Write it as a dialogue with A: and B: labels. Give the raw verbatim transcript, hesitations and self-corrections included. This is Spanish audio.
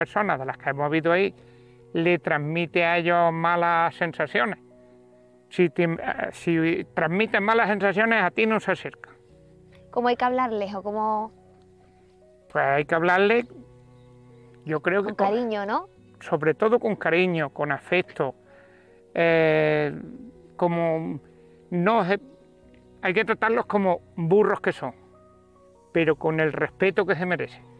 A: personas de las que hemos visto ahí le transmite a ellos malas sensaciones. Si, te, si transmiten malas sensaciones, a ti no se acerca.
B: ¿Cómo hay que hablarles o cómo...?
A: Pues hay que hablarle, yo creo que...
B: Con cariño, ¿no?
A: Sobre todo con cariño, con afecto. Eh, como no hay que tratarlos como burros que son, pero con el respeto que se merecen.